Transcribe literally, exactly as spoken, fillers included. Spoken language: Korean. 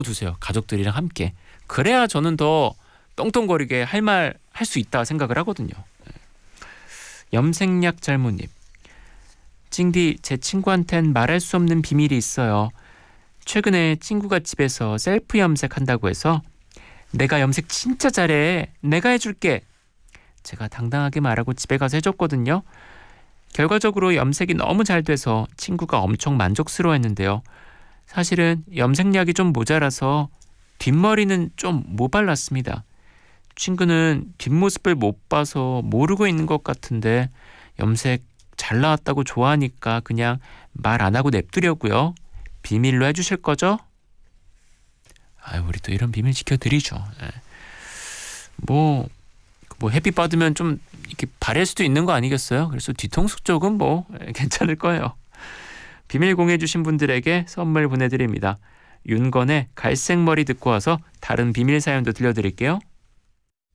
두세요. 가족들이랑 함께. 그래야 저는 더 똥똥거리게 할 말 할 수 있다 생각을 하거든요. 염색약 잘못님. 찡디, 제 친구한텐 말할 수 없는 비밀이 있어요. 최근에 친구가 집에서 셀프 염색한다고 해서 내가 염색 진짜 잘해. 내가 해줄게. 제가 당당하게 말하고 집에 가서 해줬거든요. 결과적으로 염색이 너무 잘 돼서 친구가 엄청 만족스러워했는데요. 사실은 염색약이 좀 모자라서 뒷머리는 좀 못 발랐습니다. 친구는 뒷모습을 못 봐서 모르고 있는 것 같은데 염색 잘 나왔다고 좋아하니까 그냥 말 안 하고 냅두려고요. 비밀로 해주실 거죠? 아유, 우리 또 이런 비밀 지켜드리죠. 네. 뭐, 뭐 햇빛 받으면 좀 이렇게 바랄 수도 있는 거 아니겠어요? 그래서 뒤통수 쪽은 뭐 괜찮을 거예요. 비밀 공유해주신 분들에게 선물 보내드립니다. 윤건의 갈색 머리 듣고 와서 다른 비밀 사연도 들려드릴게요.